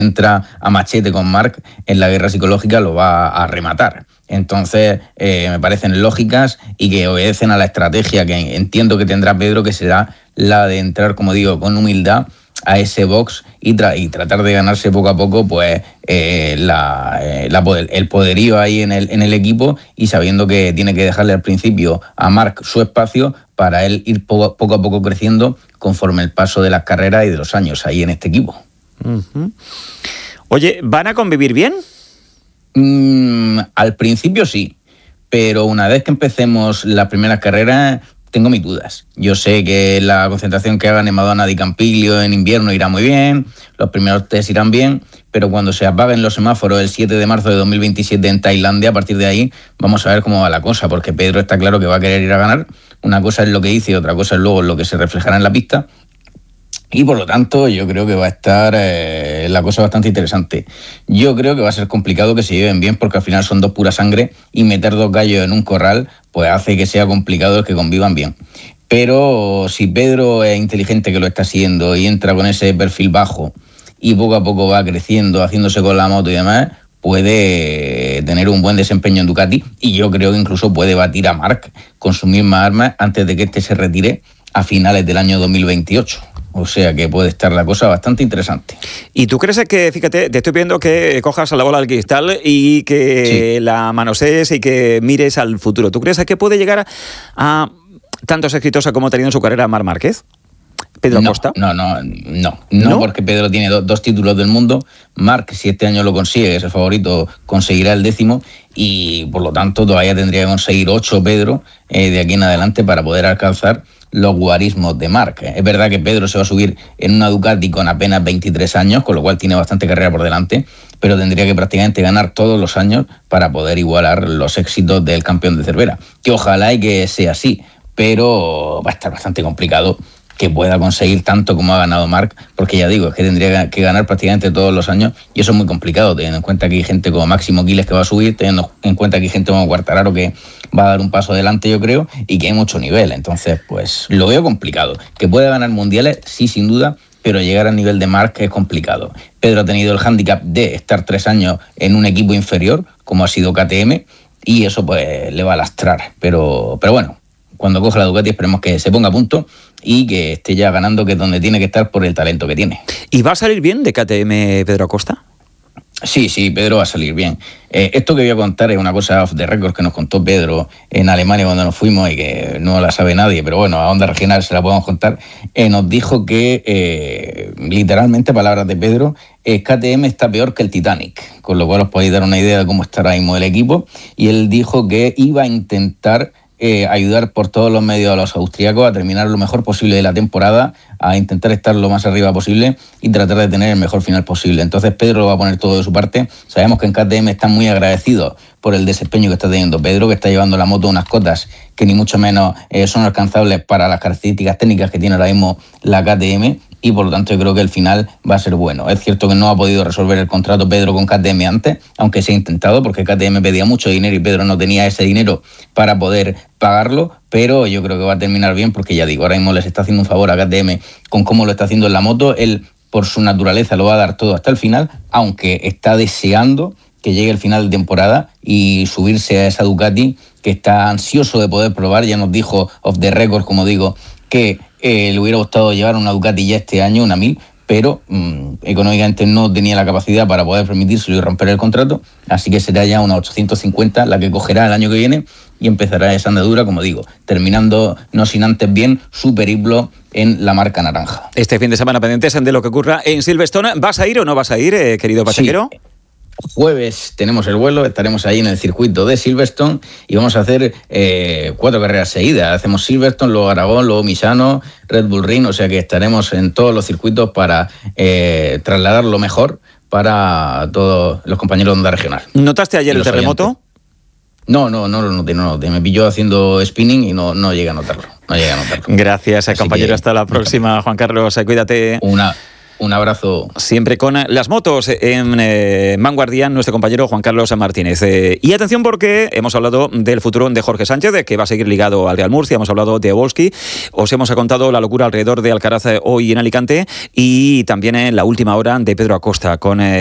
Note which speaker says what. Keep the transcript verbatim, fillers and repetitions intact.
Speaker 1: entra a machete con Marc en la guerra psicológica lo va a rematar. Entonces, eh, me parecen lógicas y que obedecen a la estrategia que entiendo que tendrá Pedro, que será la de entrar, como digo, con humildad a ese box y, tra- y tratar de ganarse poco a poco pues eh, la, eh, la poder- el poderío ahí en el, en el equipo, y sabiendo que tiene que dejarle al principio a Marc su espacio para él ir poco, poco a poco creciendo conforme el paso de las carreras y de los años ahí en este equipo.
Speaker 2: Uh-huh. Oye, ¿van a convivir bien?
Speaker 1: Mm, al principio sí, pero una vez que empecemos las primeras carreras tengo mis dudas. Yo sé que la concentración que hagan en Madonna di Campiglio en invierno irá muy bien, los primeros test irán bien, pero cuando se apaguen los semáforos el siete de marzo de dos mil veintisiete en Tailandia, a partir de ahí vamos a ver cómo va la cosa, porque Pedro está claro que va a querer ir a ganar. Una cosa es lo que dice y otra cosa es luego lo que se reflejará en la pista. Y por lo tanto yo creo que va a estar eh, la cosa bastante interesante. Yo creo que va a ser complicado que se lleven bien, porque al final son dos pura sangre, y meter dos gallos en un corral pues hace que sea complicado el que convivan bien. Pero si Pedro es inteligente, que lo está haciendo, y entra con ese perfil bajo y poco a poco va creciendo, haciéndose con la moto y demás, puede tener un buen desempeño en Ducati, y yo creo que incluso puede batir a Marc con sus mismas armas antes de que este se retire a finales del año dos mil veintiocho. O sea que puede estar la cosa bastante interesante.
Speaker 2: ¿Y tú crees que, fíjate, te estoy pidiendo que cojas la bola del cristal y que sí. la manosees y que mires al futuro? ¿Tú crees que puede llegar a, a tantos exitosos como ha tenido en su carrera Marc Márquez? ¿Pedro
Speaker 1: no,
Speaker 2: Acosta?
Speaker 1: No, no, no, no, no, porque Pedro tiene do, dos títulos del mundo. Marc, si este año lo consigue, es el favorito, conseguirá el décimo, y por lo tanto todavía tendría que conseguir ocho Pedro eh, de aquí en adelante para poder alcanzar los guarismos de Marc. Es verdad que Pedro se va a subir en una Ducati con apenas veintitrés años, con lo cual tiene bastante carrera por delante, pero tendría que prácticamente ganar todos los años para poder igualar los éxitos del campeón de Cervera, que ojalá y que sea así, pero va a estar bastante complicado que pueda conseguir tanto como ha ganado Marc, porque ya digo, es que tendría que ganar prácticamente todos los años, y eso es muy complicado, teniendo en cuenta que hay gente como Máximo Quiles que va a subir, teniendo en cuenta que hay gente como Quartararo que va a dar un paso adelante, yo creo, y que hay mucho nivel. Entonces, pues lo veo complicado. Que pueda ganar mundiales, sí, sin duda, pero llegar al nivel de Marc es complicado. Pedro ha tenido el hándicap de estar tres años en un equipo inferior, como ha sido K T M, y eso pues le va a lastrar. Pero, pero bueno, cuando coja la Ducati esperemos que se ponga a punto y que esté ya ganando, que es donde tiene que estar por el talento que tiene.
Speaker 2: ¿Y va a salir bien de K T M Pedro Acosta?
Speaker 1: Sí, sí, Pedro va a salir bien. Eh, esto que voy a contar es una cosa off the record que nos contó Pedro en Alemania cuando nos fuimos, y que no la sabe nadie, pero bueno, a Onda Regional se la podemos contar. Eh, nos dijo que, eh, literalmente, palabras de Pedro, eh, K T M está peor que el Titanic, con lo cual os podéis dar una idea de cómo está ahora mismo el equipo, y él dijo que iba a intentar Eh, ayudar por todos los medios a los austríacos a terminar lo mejor posible de la temporada, a intentar estar lo más arriba posible y tratar de tener el mejor final posible. Entonces Pedro va a poner todo de su parte. Sabemos que en K T M están muy agradecidos por el desempeño que está teniendo Pedro, que está llevando la moto a unas cotas que ni mucho menos eh, son alcanzables para las características técnicas que tiene ahora mismo la K T M, y por lo tanto yo creo que el final va a ser bueno. Es cierto que no ha podido resolver el contrato Pedro con K T M antes, aunque se ha intentado, porque K T M pedía mucho dinero y Pedro no tenía ese dinero para poder pagarlo, pero yo creo que va a terminar bien, porque ya digo, ahora mismo les está haciendo un favor a K T M con cómo lo está haciendo en la moto. Él, por su naturaleza, lo va a dar todo hasta el final, aunque está deseando que llegue el final de temporada y subirse a esa Ducati, que está ansioso de poder probar. Ya nos dijo off the record, como digo, que eh, le hubiera gustado llevar una Ducati ya este año, una mil, pero mmm, económicamente no tenía la capacidad para poder permitírselo y romper el contrato, así que será ya una ochocientos cincuenta la que cogerá el año que viene, y empezará esa andadura, como digo, terminando no sin antes bien su periplo en la marca naranja.
Speaker 2: Este fin de semana pendientes de lo que ocurra en Silverstone. ¿Vas a ir o no vas a ir, eh, querido Pachequero?
Speaker 1: Sí. Jueves tenemos el vuelo, estaremos ahí en el circuito de Silverstone y vamos a hacer eh, cuatro carreras seguidas. Hacemos Silverstone, luego Aragón, luego Misano, Red Bull Ring, o sea que estaremos en todos los circuitos para eh, trasladar lo mejor para todos los compañeros de Onda Regional.
Speaker 2: ¿Notaste ayer el terremoto?
Speaker 1: Oyentes. No, no, no lo noté, no lo noté. Me pilló haciendo spinning y no, no llegué a notarlo. No llegué a notarlo.
Speaker 2: Gracias,
Speaker 1: Así
Speaker 2: compañero.
Speaker 1: Que,
Speaker 2: hasta la próxima, Juan Carlos. Cuídate.
Speaker 1: Una... Un abrazo.
Speaker 2: Siempre con las motos en eh, Vanguardian, nuestro compañero Juan Carlos Martínez. Eh, y atención porque hemos hablado del futuro de Jorge Sánchez, de que va a seguir ligado al Real Murcia, hemos hablado de Volsky, os hemos contado la locura alrededor de Alcaraz hoy en Alicante y también en la última hora de Pedro Acosta con... Eh,